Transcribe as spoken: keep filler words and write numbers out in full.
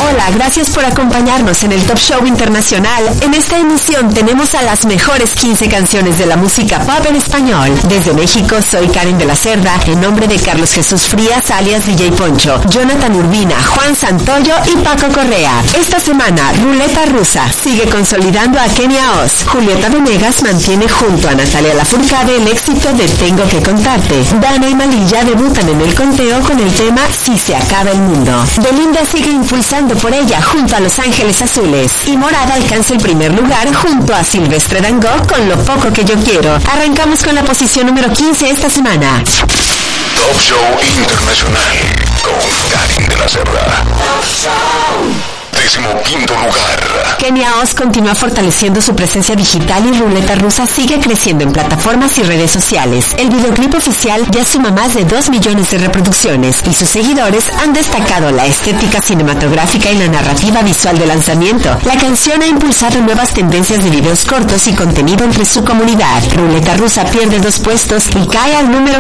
Hola, gracias por acompañarnos en el Top Show Internacional. En esta emisión tenemos a las mejores quince canciones de la música pop en español. Desde México, soy Karen de la Cerda, en nombre de Carlos Jesús Frías, alias D J Poncho, Jonathan Urbina, Juan Santoyo y Paco Correa. Esta semana, Ruleta Rusa sigue consolidando a Kenia Oz. Julieta Venegas mantiene junto a Natalia Lafourcade el éxito de Tengo que contarte. Dana y Malilla debutan en el conteo con el tema Si se acaba el mundo. Belinda sigue impulsando por ella junto a Los Ángeles Azules. Y Morada alcanza el primer lugar junto a Silvestre Dangond con Lo poco que yo quiero. Arrancamos con la posición número quince esta semana. Top Show Internacional con Karen de la Cerda. Décimo quinto lugar. Kenia Oz continúa fortaleciendo su presencia digital y Ruleta Rusa sigue creciendo en plataformas y redes sociales. El videoclip oficial ya suma más de dos millones de reproducciones y sus seguidores han destacado la estética cinematográfica y la narrativa visual del lanzamiento. La canción ha impulsado nuevas tendencias de videos cortos y contenido entre su comunidad. Ruleta Rusa pierde dos puestos y cae al número